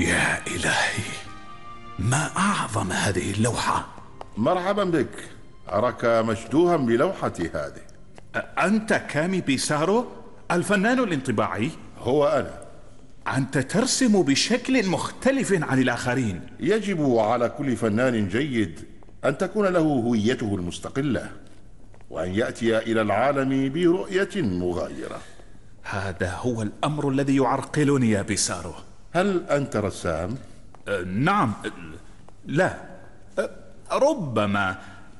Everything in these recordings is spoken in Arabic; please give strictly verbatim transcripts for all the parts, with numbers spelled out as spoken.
يا إلهي، ما أعظم هذه اللوحة! مرحبا بك، أراك مشدوها بلوحتي هذه. أنت كامي بيسارو الفنان الانطباعي؟ هو أنا. أنت ترسم بشكل مختلف عن الآخرين. يجب على كل فنان جيد أن تكون له هويته المستقلة، وأن يأتي إلى العالم برؤية مغايرة. هذا هو الأمر الذي يعرقلني يا بيسارو. هل أنت رسام؟ أه نعم. لا. أه ربما.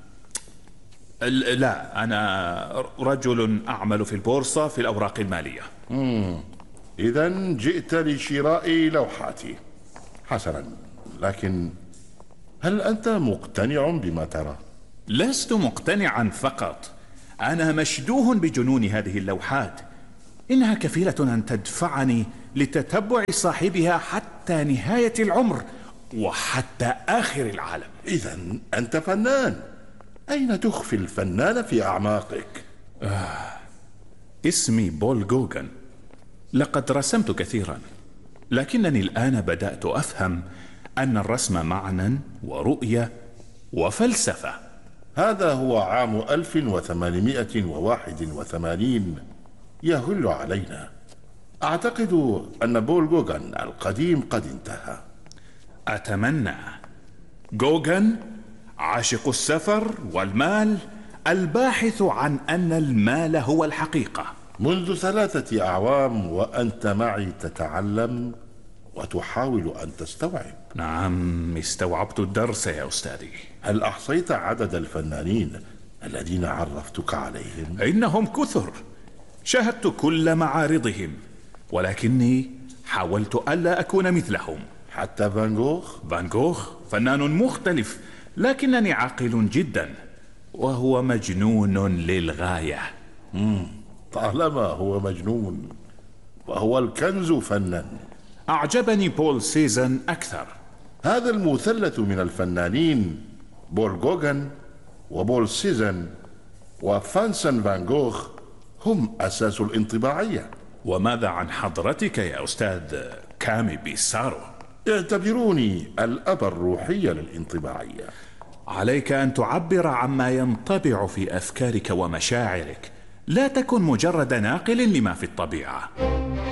لا، أنا رجل أعمل في البورصة في الأوراق المالية. مم. إذن جئت لشراء لوحاتي. حسنا، لكن هل أنت مقتنع بما ترى؟ لست مقتنعا فقط، أنا مشدوه بجنون هذه اللوحات. إنها كفيلة أن تدفعني لتتبع صاحبها حتى نهاية العمر وحتى آخر العالم. إذن أنت فنان. أين تخفي الفنان في أعماقك؟ آه. اسمي بول جوغان. لقد رسمت كثيرا، لكنني الآن بدأت أفهم أن الرسم معنى ورؤية وفلسفة. هذا هو عام ألف وثمانمائة وواحد وثمانين يهل علينا. أعتقد أن بول جوغان القديم قد انتهى. أتمنى. جوغان عاشق السفر والمال، الباحث عن أن المال هو الحقيقة. منذ ثلاثة أعوام وأنت معي تتعلم وتحاول أن تستوعب. نعم، استوعبت الدرس يا أستاذي. هل أحصيت عدد الفنانين الذين عرفتك عليهم؟ إنهم كثر، شاهدت كل معارضهم، ولكني حاولت ألا أكون مثلهم. حتى فان جوخ؟ فان جوخ فنان مختلف، لكنني عاقل جدا، وهو مجنون للغاية. مم. طالما هو مجنون وهو الكنز فنان. أعجبني بول سيزن أكثر. هذا المثلث من الفنانين، بول جوغان وبول سيزن وفانسن فان جوخ، هم أساس الانطباعية. وماذا عن حضرتك يا أستاذ كامي بيسارو؟ اعتبروني الأب الروحي للانطباعية. عليك أن تعبر عما ينطبع في أفكارك ومشاعرك، لا تكن مجرد ناقل لما في الطبيعة.